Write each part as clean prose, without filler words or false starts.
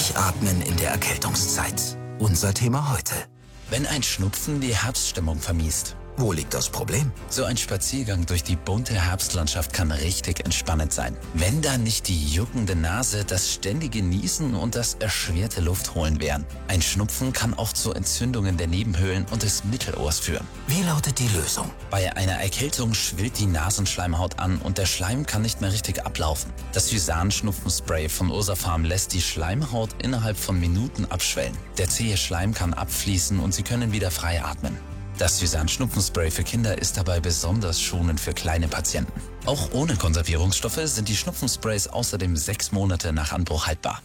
Durchatmen in der Erkältungszeit. Unser Thema heute. Wenn ein Schnupfen die Herbststimmung vermiest. Wo liegt das Problem? So ein Spaziergang durch die bunte Herbstlandschaft kann richtig entspannend sein. Wenn da nicht die juckende Nase, das ständige Niesen und das erschwerte Luftholen wären. Ein Schnupfen kann auch zu Entzündungen der Nebenhöhlen und des Mittelohrs führen. Wie lautet die Lösung? Bei einer Erkältung schwillt die Nasenschleimhaut an und der Schleim kann nicht mehr richtig ablaufen. Das Hysan-Schnupfenspray von Ursafarm lässt die Schleimhaut innerhalb von Minuten abschwellen. Der zähe Schleim kann abfließen und Sie können wieder frei atmen. Das Hysan-Schnupfenspray für Kinder ist dabei besonders schonend für kleine Patienten. Auch ohne Konservierungsstoffe sind die Schnupfensprays außerdem 6 Monate nach Anbruch haltbar.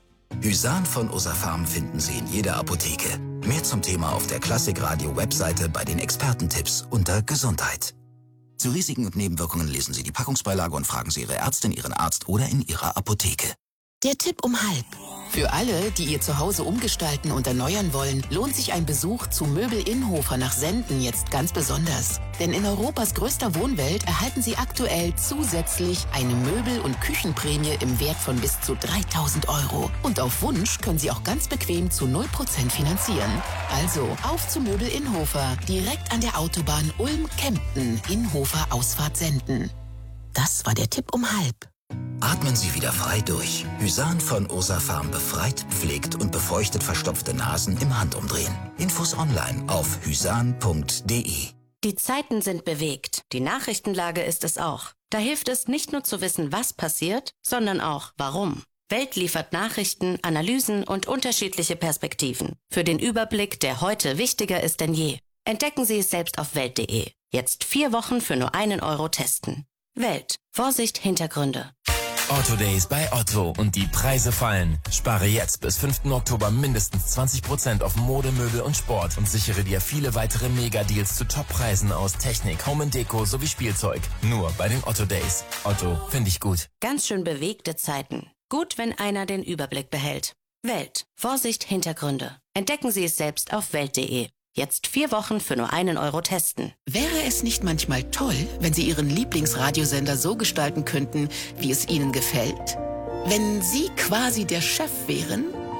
Hysan von Ursafarm finden Sie in jeder Apotheke. Mehr zum Thema auf der Klassikradio-Webseite bei den Expertentipps unter Gesundheit. Zu Risiken und Nebenwirkungen lesen Sie die Packungsbeilage und fragen Sie Ihre Ärztin, Ihren Arzt oder in Ihrer Apotheke. Der Tipp um halb. Für alle, die ihr Zuhause umgestalten und erneuern wollen, lohnt sich ein Besuch zu Möbel Innhofer nach Senden jetzt ganz besonders. Denn in Europas größter Wohnwelt erhalten Sie aktuell zusätzlich eine Möbel- und Küchenprämie im Wert von bis zu 3.000 €. Und auf Wunsch können Sie auch ganz bequem zu 0% finanzieren. Also auf zu Möbel Innhofer, direkt an der Autobahn Ulm-Kempten, Innhofer Ausfahrt Senden. Das war der Tipp um halb. Atmen Sie wieder frei durch. Hysan von Ursafarm befreit, pflegt und befeuchtet verstopfte Nasen im Handumdrehen. Infos online auf hysan.de. Die Zeiten sind bewegt. Die Nachrichtenlage ist es auch. Da hilft es nicht nur zu wissen, was passiert, sondern auch warum. Welt liefert Nachrichten, Analysen und unterschiedliche Perspektiven. Für den Überblick, der heute wichtiger ist denn je. Entdecken Sie es selbst auf Welt.de. Jetzt 4 Wochen für nur 1 € testen. Welt. Vorsicht, Hintergründe. Otto Days bei Otto und die Preise fallen. Spare jetzt bis 5. Oktober mindestens 20% auf Mode, Möbel und Sport und sichere dir viele weitere Mega-Deals zu Top-Preisen aus Technik, Home & Deko sowie Spielzeug. Nur bei den Otto Days. Otto, finde ich gut. Ganz schön bewegte Zeiten. Gut, wenn einer den Überblick behält. Welt. Vorsicht, Hintergründe. Entdecken Sie es selbst auf Welt.de. Jetzt 4 Wochen für nur 1 € testen. Wäre es nicht manchmal toll, wenn Sie Ihren Lieblingsradiosender so gestalten könnten, wie es Ihnen gefällt? Wenn Sie quasi der Chef wären?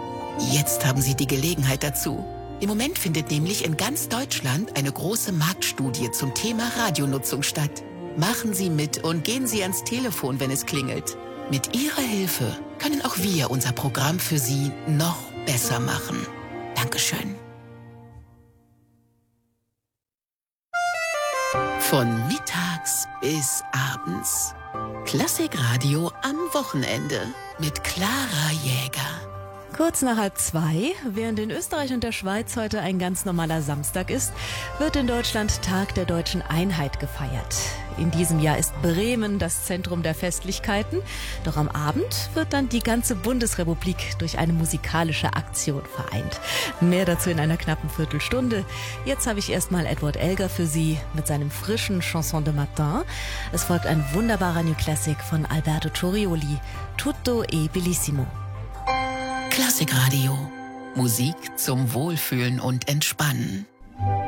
Jetzt haben Sie die Gelegenheit dazu. Im Moment findet nämlich in ganz Deutschland eine große Marktstudie zum Thema Radionutzung statt. Machen Sie mit und gehen Sie ans Telefon, wenn es klingelt. Mit Ihrer Hilfe können auch wir unser Programm für Sie noch besser machen. Dankeschön. Von mittags bis abends. Klassikradio am Wochenende mit Clara Jäger. Kurz nach 1:30, während in Österreich und der Schweiz heute ein ganz normaler Samstag ist, wird in Deutschland Tag der Deutschen Einheit gefeiert. In diesem Jahr ist Bremen das Zentrum der Festlichkeiten. Doch am Abend wird dann die ganze Bundesrepublik durch eine musikalische Aktion vereint. Mehr dazu in einer knappen Viertelstunde. Jetzt habe ich erstmal Edward Elgar für Sie mit seinem frischen Chanson de Matin. Es folgt ein wunderbarer New Classic von Alberto Torioli, Tutto e Bellissimo. Klassikradio. Musik zum Wohlfühlen und Entspannen.